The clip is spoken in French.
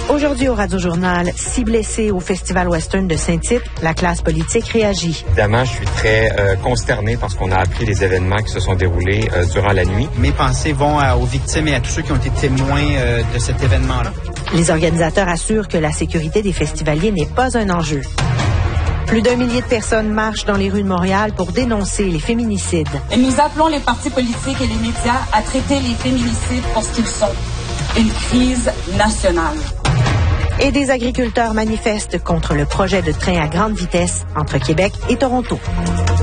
Aujourd'hui au Radio-Journal, 6 blessés au Festival Western de Saint-Tite, la classe politique réagit. Évidemment, je suis très consterné parce qu'on a appris les événements qui se sont déroulés durant la nuit. Mes pensées vont aux victimes et à tous ceux qui ont été témoins de cet événement-là. Les organisateurs assurent que la sécurité des festivaliers n'est pas un enjeu. Plus d'1 millier de personnes marchent dans les rues de Montréal pour dénoncer les féminicides. Et nous appelons les partis politiques et les médias à traiter les féminicides pour ce qu'ils sont, une crise nationale. Et des agriculteurs manifestent contre le projet de train à grande vitesse entre Québec et Toronto.